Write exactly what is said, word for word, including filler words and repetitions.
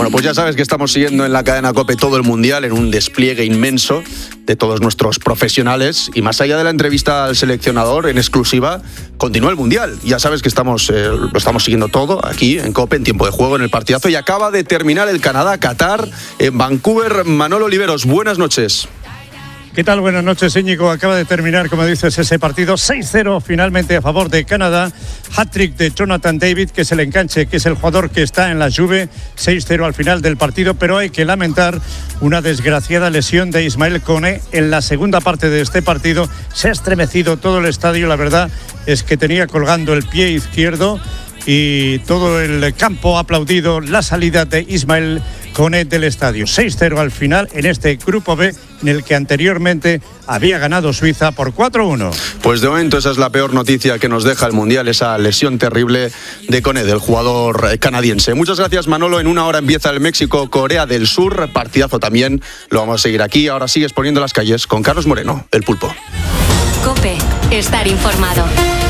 Bueno, pues ya sabes que estamos siguiendo en la cadena COPE todo el Mundial en un despliegue inmenso de todos nuestros profesionales y más allá de la entrevista al seleccionador en exclusiva, continúa el Mundial. Ya sabes que estamos eh, lo estamos siguiendo todo aquí en COPE, en tiempo de juego, en el partidazo, y acaba de terminar el Canadá-Qatar en Vancouver. Manolo Oliveros, buenas noches. ¿Qué tal? Buenas noches, Íñigo. Acaba de terminar, como dices, ese partido seis cero finalmente a favor de Canadá. Hat-trick de Jonathan David, que es el enganche, que es el jugador que está en la Juve. seis cero al final del partido, pero hay que lamentar una desgraciada lesión de Ismael Koné en la segunda parte de este partido. Se ha estremecido todo el estadio, la verdad es que tenía colgando el pie izquierdo y todo el campo ha aplaudido la salida de Ismael Koné del estadio. seis cero al final en este grupo B, en el que anteriormente había ganado Suiza por cuatro uno. Pues de momento esa es la peor noticia que nos deja el Mundial, esa lesión terrible de Koné, del jugador canadiense. Muchas gracias, Manolo. En una hora empieza el México-Corea del Sur, partidazo también, lo vamos a seguir aquí. Ahora sigues poniendo las calles con Carlos Moreno, el Pulpo. COPE, estar informado.